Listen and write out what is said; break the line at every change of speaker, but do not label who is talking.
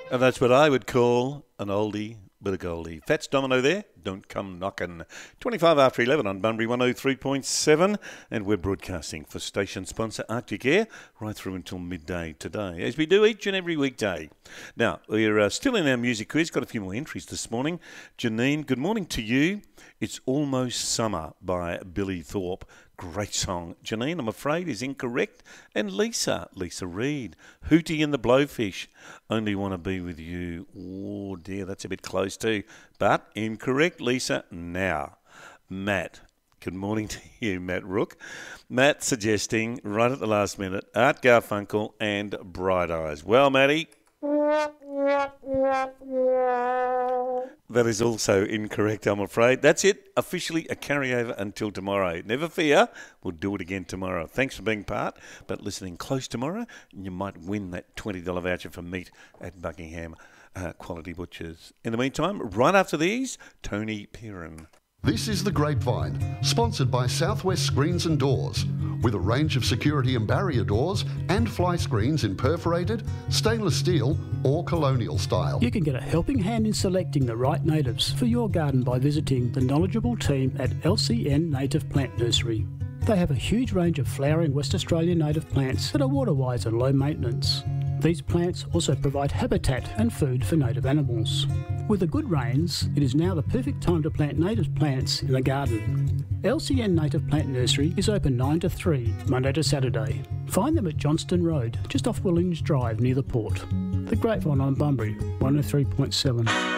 And that's what I would call an oldie but a goldie. Fats Domino there, don't come knocking. 25 after 11 on Bunbury 103.7, and we're broadcasting for station sponsor Arctic Air right through until midday today, as we do each and every weekday. Now, we're still in our music quiz, got a few more entries this morning. Janine, good morning to you. It's Almost Summer by Billy Thorpe. Great song. Janine, I'm afraid, is incorrect. And Lisa Reid, Hootie and the Blowfish, Only Want to Be With You. Oh dear, that's a bit close too. But incorrect, Lisa. Now, Matt. Good morning to you, Matt Rook. Matt suggesting, right at the last minute, Art Garfunkel and Bright Eyes. Well, Matty, that is also incorrect, I'm afraid. That's it. Officially a carryover until tomorrow. Never fear. We'll do it again tomorrow. Thanks for being part, but listening close tomorrow, you might win that $20 voucher for meat at Buckingham Quality Butchers. In the meantime, right after these, Tony Piran.
This is The Grapevine, sponsored by Southwest Screens and Doors, with a range of security and barrier doors and fly screens in perforated, stainless steel or colonial style.
You can get a helping hand in selecting the right natives for your garden by visiting the knowledgeable team at LCN Native Plant Nursery. They have a huge range of flowering West Australian native plants that are water-wise and low maintenance. These plants also provide habitat and food for native animals. With the good rains, it is now the perfect time to plant native plants in the garden. LCN Native Plant Nursery is open 9 to 3, Monday to Saturday. Find them at Johnston Road, just off Williams Drive near the port. The Grapevine on Bunbury, 103.7.